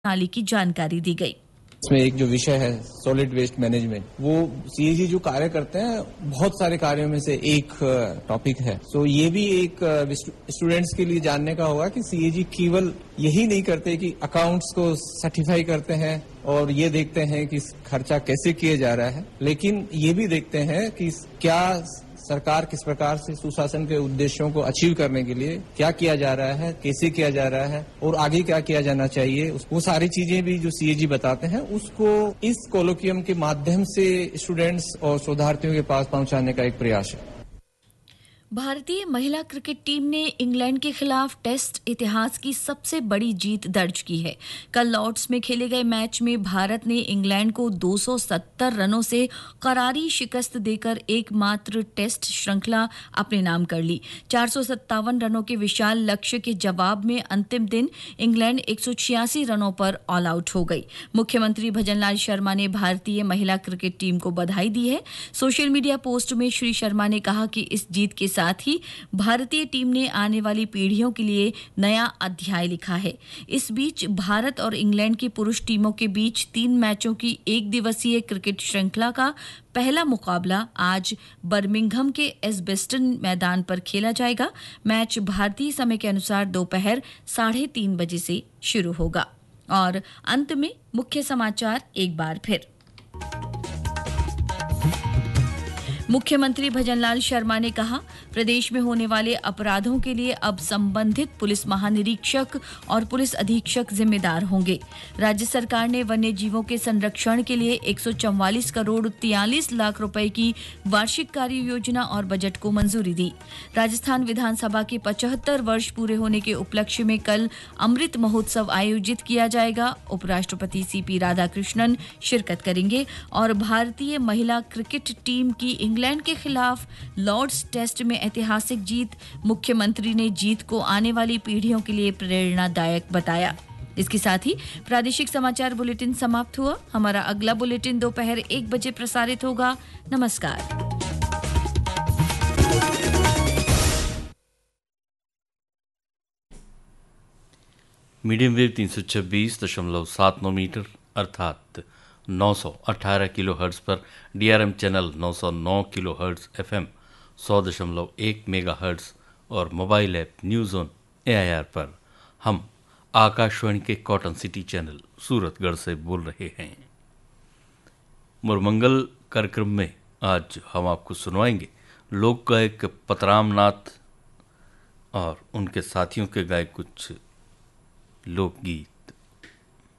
प्रणाली की जानकारी दी गई। इसमें एक जो विषय है सॉलिड वेस्ट मैनेजमेंट, वो सीएजी जो कार्य करते हैं बहुत सारे कार्यों में से एक टॉपिक है। तो ये भी एक स्टूडेंट्स के लिए जानने का होगा कि सीएजी केवल यही नहीं करते कि अकाउंट्स को सर्टिफाई करते हैं और ये देखते हैं कि खर्चा कैसे किया जा रहा है, लेकिन ये भी देखते हैं कि क्या सरकार किस प्रकार से सुशासन के उद्देश्यों को अचीव करने के लिए क्या किया जा रहा है, कैसे किया जा रहा है और आगे क्या किया जाना चाहिए। वो सारी चीजें भी जो सीएजी बताते हैं उसको इस कोलोकियम के माध्यम से स्टूडेंट्स और शोधार्थियों के पास पहुंचाने का एक प्रयास है। भारतीय महिला क्रिकेट टीम ने इंग्लैंड के खिलाफ टेस्ट इतिहास की सबसे बड़ी जीत दर्ज की है। कल लॉर्ड्स में खेले गए मैच में भारत ने इंग्लैंड को 270 रनों से करारी शिकस्त देकर एकमात्र टेस्ट श्रृंखला अपने नाम कर ली। 457 रनों के विशाल लक्ष्य के जवाब में अंतिम दिन इंग्लैंड 186 रनों पर ऑल आउट हो गई। मुख्यमंत्री भजनलाल शर्मा ने भारतीय महिला क्रिकेट टीम को बधाई दी है। सोशल मीडिया पोस्ट में श्री शर्मा ने कहा कि इस जीत के साथ ही भारतीय टीम ने आने वाली पीढ़ियों के लिए नया अध्याय लिखा है। इस बीच भारत और इंग्लैंड की पुरुष टीमों के बीच 3 मैचों की एक दिवसीय क्रिकेट श्रृंखला का पहला मुकाबला आज बर्मिंघम के एजबेस्टन मैदान पर खेला जाएगा। मैच भारतीय समय के अनुसार दोपहर 3:30 बजे से शुरू होगा। और अंत में मुख्य समाचार एक बार फिर। मुख्यमंत्री भजनलाल शर्मा ने कहा, प्रदेश में होने वाले अपराधों के लिए अब संबंधित पुलिस महानिरीक्षक और पुलिस अधीक्षक जिम्मेदार होंगे। राज्य सरकार ने वन्य जीवों के संरक्षण के लिए 144 करोड़ 43 लाख रुपए की वार्षिक कार्य योजना और बजट को मंजूरी दी। राजस्थान विधानसभा के 75 वर्ष पूरे होने के उपलक्ष्य में कल अमृत महोत्सव आयोजित किया जाएगा। उपराष्ट्रपति सीपी राधाकृष्णन शिरकत करेंगे। और भारतीय महिला क्रिकेट टीम की इंग्लैंड के खिलाफ लॉर्ड्स टेस्ट में ऐतिहासिक जीत। मुख्यमंत्री ने जीत को आने वाली पीढ़ियों के लिए प्रेरणादायक बताया। इसके साथ ही प्रादेशिक समाचार बुलेटिन समाप्त हुआ। हमारा अगला बुलेटिन दोपहर 1 बजे प्रसारित होगा। नमस्कार। मीडियम वेव 326.79 मीटर अर्थात 918 किलो हर्ट्ज पर DRM channel 909 kilo hertz FM 100.1 mega hertz और mobile app news on AIR पर हम आकाशवाणी के कॉटन सिटी चैनल सूरतगढ़ से बोल रहे हैं। मुरमंगल कार्यक्रम में आज हम आपको सुनवाएंगे लोक गायक पतराम नाथ और उनके साथियों के गाए कुछ लोकगीत।